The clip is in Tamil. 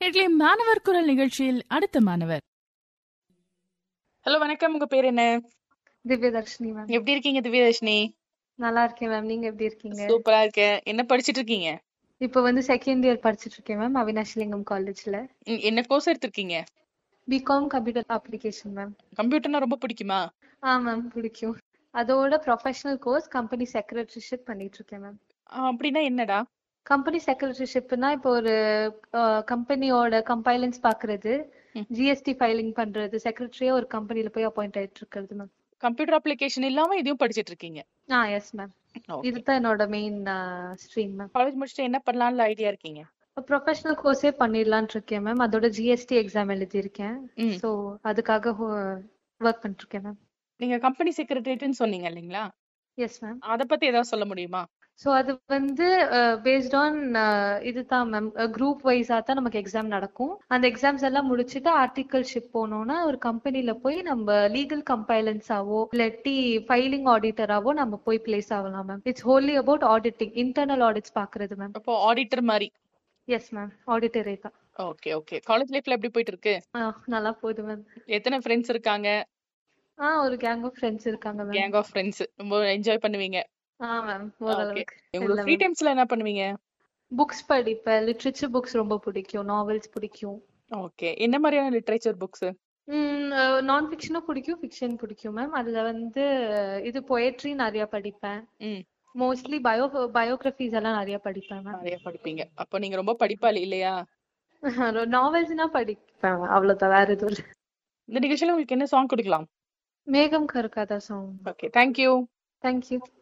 நேயர்களே, மாணவர் குரல் நிகழ்ச்சியில் அடுத்த மாணவர். ஹலோ, வணக்கம். உங்க பேர் என்ன? திவ்யதர்ஷினி மேம். எப்படி இருக்கீங்க திவ்யதர்ஷினி? நல்லா இருக்கேன் மேம். நீங்க எப்படி இருக்கீங்க? சூப்பரா இருக்கேன். என்ன படிச்சிட்டு இருக்கீங்க? இப்போ வந்து செகண்ட் இயர் படிச்சிட்டு இருக்கேன் மேம், அவினாஷிலிங்கம் காலேஜ்ல. என்ன கோர்ஸ் எடுத்திருக்கீங்க? BCom computer application ma'am. கம்ப்யூட்டர்னா ரொம்ப பிடிக்குமா? மேம் பிடிக்கும். அதோட ப்ரொஃபஷனல் கோர்ஸ் கம்பெனி செக்ரட்டரிஷிப் பண்ணிட்டு இருக்கேன் மேம். அப்படின்னா என்னடா? கம்பெனி செக்ரட்டரிஷிப்னா இப்போ ஒரு கம்பெனியோட கம்பைலன்ஸ் பாக்குறது, ஜிஎஸ்டி ஃபைலிங் பண்றது, செக்ரட்டரியா ஒரு கம்பெனில போய் அப்பாயிண்ட் ஆயிட்டு இருக்கிறது மேம். கம்ப்யூட்டர் அப்ளிகேஷன் இல்லாம இதையும் படிச்சிட்டு இருக்கீங்க? Yes ma'am. இதுதான் என்னோட மெயின் ஸ்ட்ரீம் மேம். காலேஜ் முடிச்சுட்டு என்ன பண்ணலாம்னு ஐடியா இருக்கீங்க? ப்ரொஃபஷனல் கோர்ஸே பண்ணிடலான்னு இருக்கேன் மேம். அதோட ஜிஎஸ்டி எக்ஸாம் எழுதியிருக்கேன். ஸோ அதுக்காக ஒர்க் பண்ணிட்டு இருக்கேன் மேம். நீங்க கம்பெனி செக்ரட்டரியேட்னு சொன்னீங்க இல்லைங்களா? Yes ma'am. அத பத்தி ஏதாவது சொல்ல முடியுமா? ஸோ அது வந்து பேஸ்ட் ஆன் இதுதான் மேம், குரூப் வைஸா தான் நமக்கு எக்ஸாம் நடக்கும். அந்த எக்ஸாம்ஸ் எல்லாம் முடிச்சுட்டு ஆர்டிகல்ஷிப் போனோம்னா ஒரு கம்பெனில போய் நம்ம லீகல் கம்பைலன்ஸாவோ இல்லாட்டி ஃபைலிங் ஆடிட்டராவோ நம்ம போய் பிளேஸ் ஆகலாம் ma'am. It's only about auditing, internal audits பாக்குறது மேம். அப்போ ஆடிட்டர் மாதிரி? எஸ் மேம், ஆடிட்டரே தான். Okay okay. காலேஜ் லைஃப்ல எப்படி போயிட்டு இருக்கு? நல்லா போகுது மேம். எத்தனை ஃப்ரெண்ட்ஸ் இருக்காங்க? ஒரு கேங் ஆஃப் ஃப்ரெண்ட்ஸ் இருக்காங்க மேம். Gang of friends. ரொம்ப என்ஜாய் பண்ணுவீங்க? மேம் ஓரளவுக்கு. உங்க ஃப்ரீ டைம்ஸ்ல என்ன பண்ணுவீங்க? புக்ஸ் படிப்பேன். லிட்ரேச்சர் புக்ஸ் ரொம்ப பிடிக்கும், நாவல்ஸ் பிடிக்கும். ஓகே. என்ன மாதிரியான லிட்ரேச்சர் புக்ஸ்? நான் ஃபிக்ஷனும் பிடிக்கும், ஃபிக்ஷன் பிடிக்கும் மேம். அதுல வந்து இது பொயட்ரி நிறைய படிப்பேன். மோஸ்ட்லி பயோகிராஃபிஸ் எல்லாம் நிறைய படிப்பேன் மேம். நிறைய படிப்பீங்க. அப்ப நீங்க ரொம்ப படிப்பாளி இல்லையா? நாவல்ஸ்னா படிப்பேன், அவ்வளவுதான், வேற எதுவும் இல்லை. இந்த நிகழ்ச்சியில உங்களுக்கு என்ன சாங் கொடுக்கலாம்? மேகம் கருக்காதா சாங். Okay, thank you. தேங்க்யூ.